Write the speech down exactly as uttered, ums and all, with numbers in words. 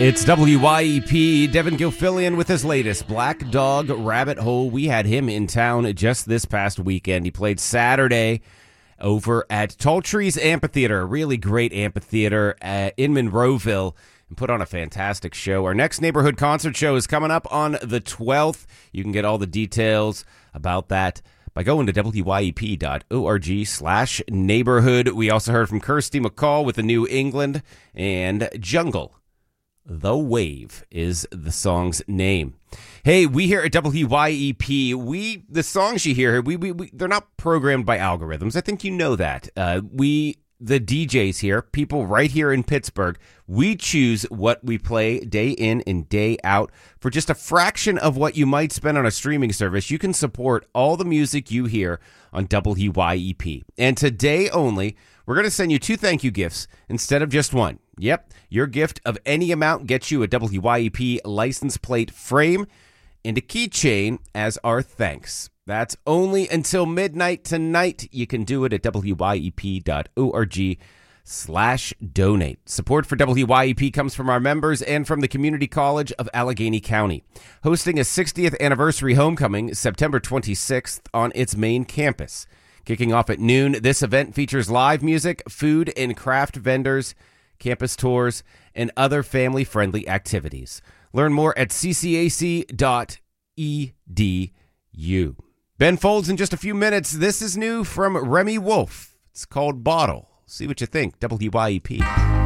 It's W Y E P, Devin Gilfillian with his latest, Black Dog Rabbit Hole. We had him in town just this past weekend. He played Saturday over at Tall Trees Amphitheater, a really great amphitheater uh, in Monroeville, and put on a fantastic show. Our next neighborhood concert show is coming up on the twelfth. You can get all the details about that by going to W Y E P dot org slash neighborhood. We also heard from Kirsty McCall with the New England, and Jungle. The Wave is the song's name. Hey, we here at W Y E P, we the songs you hear, we, we, we they're not programmed by algorithms. I think you know that. Uh, we, the D Js here, people right here in Pittsburgh, we choose what we play day in and day out. For just a fraction of what you might spend on a streaming service, you can support all the music you hear on W Y E P. And today only, we're going to send you two thank you gifts instead of just one. Yep, your gift of any amount gets you a W Y E P license plate frame and a keychain as our thanks. That's only until midnight tonight. You can do it at W Y E P dot org slash donate. Support for W Y E P comes from our members and from the Community College of Allegheny County, hosting a sixtieth anniversary homecoming September twenty-sixth on its main campus. Kicking off at noon, this event features live music, food and craft vendors, campus tours, and other family-friendly activities. Learn more at c c a c dot e d u. Ben Folds in just a few minutes. This is new from Remy Wolf. It's called Bottle. See what you think. W Y E P.